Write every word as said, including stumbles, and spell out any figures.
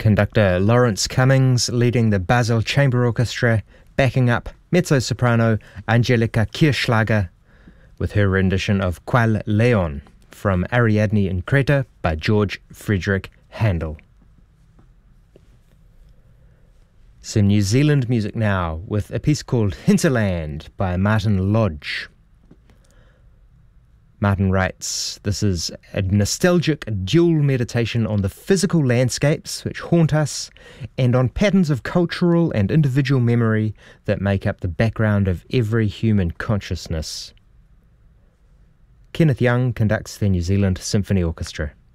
Conductor Lawrence Cummings leading the Basel Chamber Orchestra, backing up mezzo-soprano Angelika Kirchschlager with her rendition of Qual Leon from Ariadne in Creta by George Frederick Handel. Some New Zealand music now with a piece called Hinterland by Martin Lodge. Martin writes, "This is a nostalgic dual meditation on the physical landscapes which haunt us and on patterns of cultural and individual memory that make up the background of every human consciousness." Kenneth Young conducts the New Zealand Symphony Orchestra.